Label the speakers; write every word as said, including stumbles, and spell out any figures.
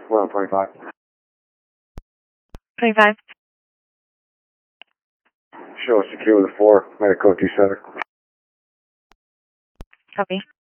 Speaker 1: We're on twenty-five.
Speaker 2: twenty-five.
Speaker 1: Show secure with a four. Made a code two seven.
Speaker 2: Copy.